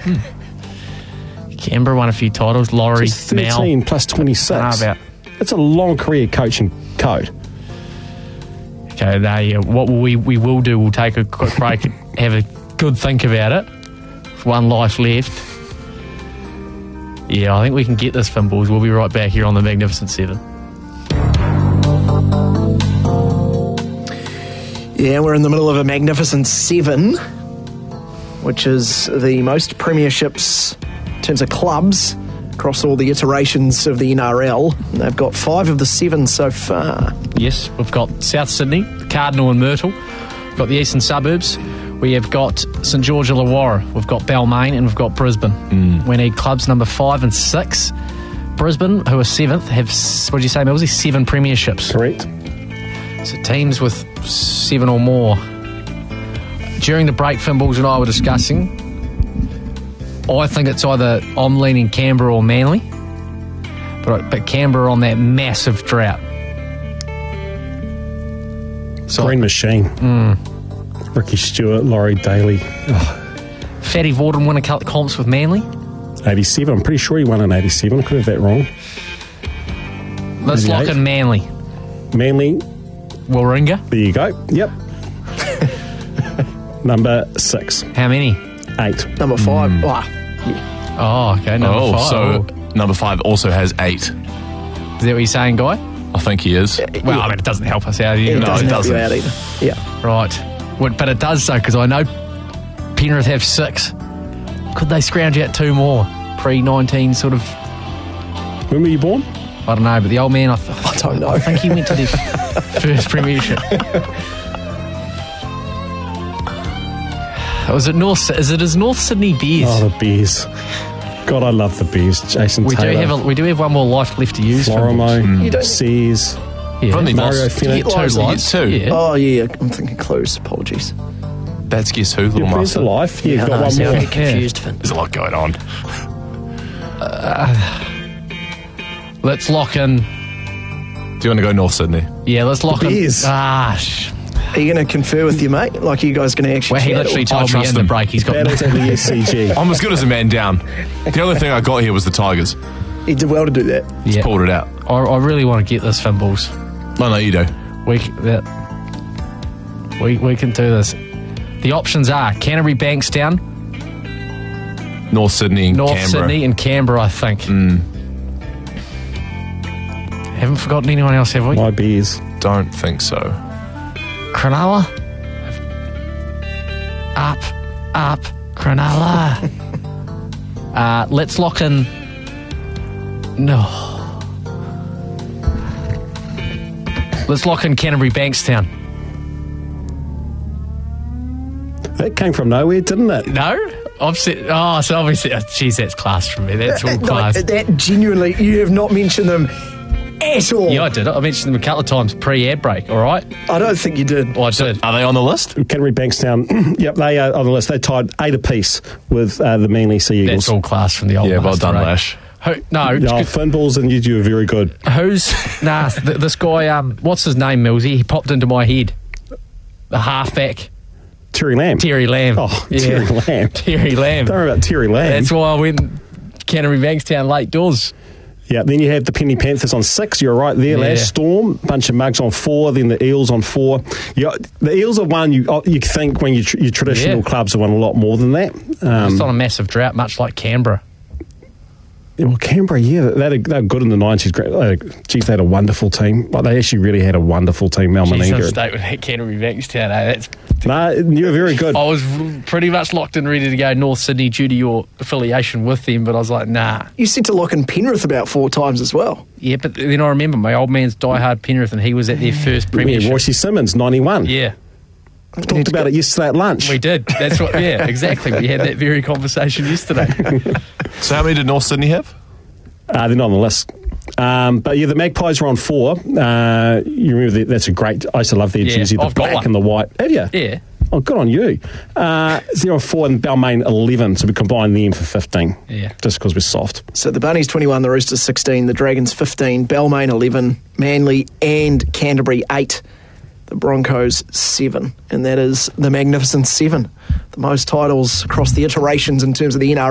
Canberra won a few titles. Laurie, It's 13 Mal. plus 26. About. It's a long career coaching code. Okay, there. What we will do, we'll take a quick break and have a good think about it. One life left. Yeah, I think we can get this, Fimbles. We'll be right back here on the Magnificent Seven. Yeah, we're in the middle of a Magnificent Seven, which is the most premierships in terms of clubs across all the iterations of the NRL. They've got 5 of the 7 so far. Yes, we've got South Sydney, Cardinal and Myrtle. We've got the eastern suburbs. We have got St George Illawarra. We've got Balmain and we've got Brisbane. We need clubs number 5 and 6. Brisbane, who are 7th, have, what did you say, Millsy? 7 premierships. Correct. So teams with 7 or more. During the break, Fimbles and I were discussing, I think it's either I'm leaning Canberra or Manly, but Canberra on that massive drought. So Green Machine. Ricky Stewart, Laurie Daly. Fatty Vorden won a couple of comps with Manly. 87. I'm pretty sure he won in 87. I could have that wrong. Let's lock 88. in Manly. Manly. Warringah. There you go. Yep. Number 6. How many? 8. Number 5. Oh, okay. Number 5. So number 5 also has 8. Is that what you're saying, Guy? I think he is. Well, I mean, it doesn't help us out. It No, doesn't it help you doesn't. out either. Yeah. Right. But it does so, because I know Penrith have 6. Could they scrounge out 2 more? Pre-19 sort of, When were you born? I don't know, but the old man, I don't know. I think he went to their first premiership. Was it North? Is it as North Sydney Bears? Oh, the Bears. God, I love the Bears. Jason we Taylor. do have one more life left to use. Florimo. You don't- Sears. Yeah. Only Mario lost. Fenech. You get lives, You lives. get 2. Yeah. Oh, yeah. I'm thinking Clues. Apologies. That's Guess Who, Little Your friends Master. are life. Yeah, you've I got know, one see, I more. get confused, Finn. There's a lot going on. Let's lock in. Do you want to go North Sydney? Yeah, let's lock in. Bears. Are you going to confer with your mate? Like, are you guys going to actually Well, he chat, literally or- told me trust in the him. break he's got. Battles at the SCG. I'm as good as a man down. The only thing I got here was the Tigers. He did well to do that. Yeah. Pulled it out. I really want to get this, Fimbles. No, you do. We can do this. The options are Canterbury, Bankstown, North Sydney and North Canberra. Sydney, and Canberra, I think. Haven't forgotten anyone else, have we? My Bears. Don't think so. Cronulla? Up, Cronulla. Let's lock in... No. Let's lock in Canterbury, Bankstown. That came from nowhere, didn't it? No? I've said... Oh, so obviously... Jeez, that's class from me. That's all class. That genuinely, you have not mentioned them at all. Yeah, I did. I mentioned them a couple of times pre-ad break, all right? I don't think you did. Well, I did. Are they on the list? Canterbury Bankstown. Yep, they are on the list. They tied 8 apiece with the Manly Sea Eagles. That's all class from the old Yeah, well master, done, eh? Lash. Who, no, Oh, Finballs and you were very good. who's... Nah, this guy, what's his name, Millsy? He popped into my head. The halfback. Terry Lamb. Terry Lamb. Oh, Terry Lamb. Terry Lamb. Don't worry about Terry Lamb. That's why I went Canterbury Bankstown late doors. Yeah, then you have the Penny Panthers on 6. You're right there, Yeah. Lash. Storm, bunch of mugs on 4. Then the Eels on 4. Yeah, the Eels are one you think when your traditional Yeah. clubs have won a lot more than that. It's on a massive drought, much like Canberra. Well, Canberra, yeah, they were good in the 90s. Geez, they had a wonderful team. Like, they actually really had a wonderful team. Mel Jeez, I'm Meninga. stoked with Canterbury Bankstown. That's Nah, you were very good. I was pretty much locked and ready to go North Sydney due to your affiliation with them, but I was like, nah. You said to lock in Penrith about 4 times as well. Yeah, but then I remember my old man's diehard Penrith, and he was at their first Yeah, premiership. Royce Simmons, 91. Yeah, We talked about it yesterday at lunch. we did. That's what. Yeah, exactly. We had that very conversation yesterday. So how many did North Sydney have? They're not on the list. But yeah, the Magpies are on 4. You remember that's a great. I used to love their Yeah, jersey, the I've got black one. and the white. Have you? Yeah. Oh, good on you. 0-4 and Balmain 11. So we combine them for 15. Yeah. Just because we're soft. So the Bunnies 21, the Roosters 16, the Dragons 15, Balmain 11, Manly and Canterbury 8, the Broncos 7. And that is the Magnificent 7. The most titles across the iterations in terms of the NRL.